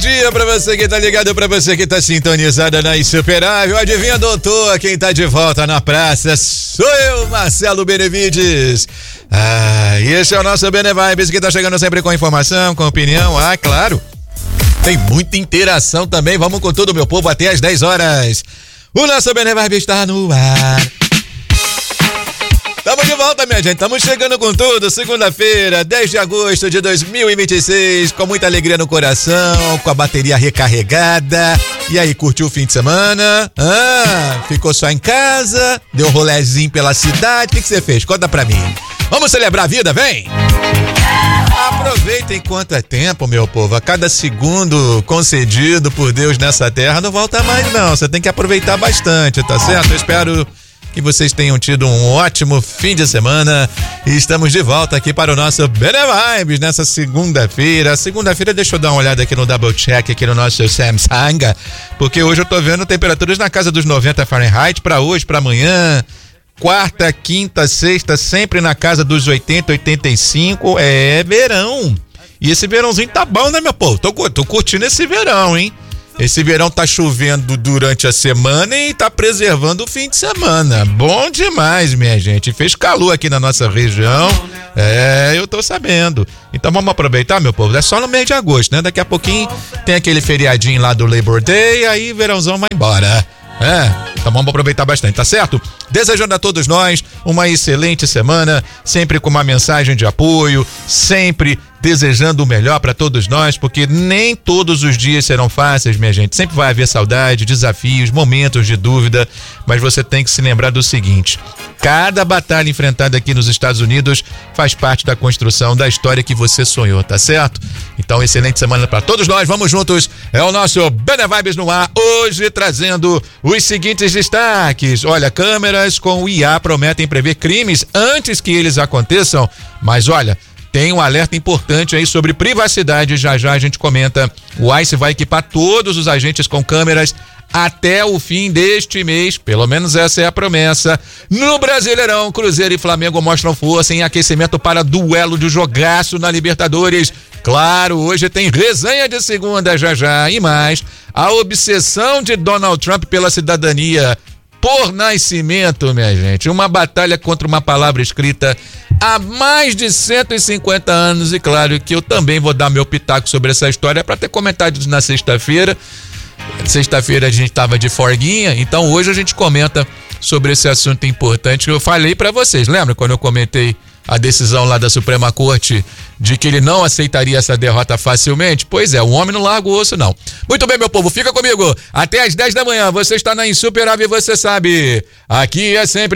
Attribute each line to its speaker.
Speaker 1: dia pra você que tá ligado, pra você que tá sintonizada na Insuperável. Adivinha, doutor, quem tá de volta na praça? Sou eu, Marcelo Benevides. E esse é o nosso Benevibes, que tá chegando sempre com informação, com opinião. Claro, tem muita interação também. Vamos com tudo, meu povo, até às 10 horas. O nosso Benevibes está no ar. Estamos de volta, minha gente, estamos chegando com tudo, segunda-feira, 10 de agosto de 2026, com muita alegria no coração, com a bateria recarregada. E aí, curtiu o fim de semana? Ficou só em casa? Deu um rolezinho pela cidade? O que você fez? Conta pra mim. Vamos celebrar a vida, vem! Aproveita enquanto é tempo, meu povo. A cada segundo concedido por Deus nessa terra não volta mais, não. Você tem que aproveitar bastante, tá certo? Eu espero que vocês tenham tido um ótimo fim de semana e estamos de volta aqui para o nosso Benevibes nessa segunda-feira. Segunda-feira, deixa eu dar uma olhada aqui no double check, aqui no nosso Samsung, porque hoje eu tô vendo temperaturas na casa dos 90 Fahrenheit para hoje, para amanhã. Quarta, quinta, sexta, sempre na casa dos 80, 85, é verão. E esse verãozinho tá bom, né, meu povo? Tô curtindo esse verão, hein? Esse verão tá chovendo durante a semana e tá preservando o fim de semana. Bom demais, minha gente. Fez calor aqui na nossa região. Eu tô sabendo. Então vamos aproveitar, meu povo. É só no mês de agosto, né? Daqui a pouquinho tem aquele feriadinho lá do Labor Day, aí verãozão vai embora. Então vamos aproveitar bastante, tá certo? Desejando a todos nós uma excelente semana, sempre com uma mensagem de apoio, sempre desejando o melhor para todos nós, porque nem todos os dias serão fáceis, minha gente. Sempre vai haver saudade, desafios, momentos de dúvida, mas você tem que se lembrar do seguinte: cada batalha enfrentada aqui nos Estados Unidos faz parte da construção da história que você sonhou, tá certo? Então, excelente semana para todos nós. Vamos juntos. É o nosso Benevibes no ar, hoje trazendo os seguintes destaques. Olha, câmeras com IA prometem prever crimes antes que eles aconteçam, mas olha, tem um alerta importante aí sobre privacidade. Já a gente comenta. O ICE vai equipar todos os agentes com câmeras até o fim deste mês, pelo menos essa é a promessa. No Brasileirão, Cruzeiro e Flamengo mostram força em aquecimento para duelo de jogaço na Libertadores. Claro, hoje tem resenha de segunda já e mais. A obsessão de Donald Trump pela cidadania por nascimento, minha gente. Uma batalha contra uma palavra escrita há mais de 150 anos. E claro que eu também vou dar meu pitaco sobre essa história para ter comentários na sexta-feira. Sexta-feira a gente tava de folguinha, então hoje a gente comenta sobre esse assunto importante que eu falei para vocês. Lembra quando eu comentei a decisão lá da Suprema Corte de que ele não aceitaria essa derrota facilmente? Pois é, o homem não larga o osso, não. Muito bem, meu povo, fica comigo até às 10 da manhã. Você está na Insuperável, você sabe. Aqui é sempre